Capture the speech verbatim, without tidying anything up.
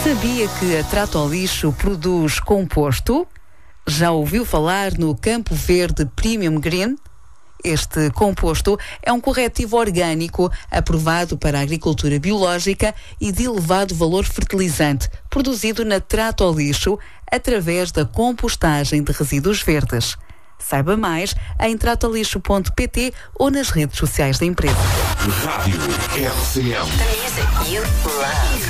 Sabia que a Trato ao Lixo produz composto? Já ouviu falar no Campo Verde Premium Green? Este composto é um corretivo orgânico aprovado para a agricultura biológica e de elevado valor fertilizante, produzido na Trato ao Lixo através da compostagem de resíduos verdes. Saiba mais em tratolixo ponto pt ou nas redes sociais da empresa. Rádio R C M. The music you love.